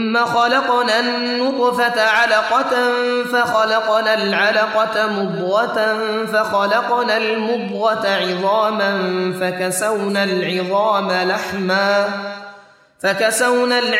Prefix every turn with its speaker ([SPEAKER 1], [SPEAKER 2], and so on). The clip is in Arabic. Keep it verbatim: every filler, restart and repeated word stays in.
[SPEAKER 1] ثم خلقنا النطفة علقة فخلقنا العلقة مضغة فخلقنا المضغة عظاما فكسونا العظام لحما فكسونا